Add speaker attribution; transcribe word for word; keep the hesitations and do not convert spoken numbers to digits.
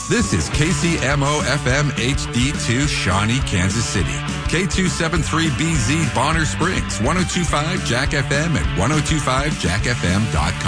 Speaker 1: This is K C M O F M H D two, Shawnee, Kansas City. K two seventy-three B Z, Bonner Springs, ten twenty-five Jack F M, and ten twenty-five jack f m dot com.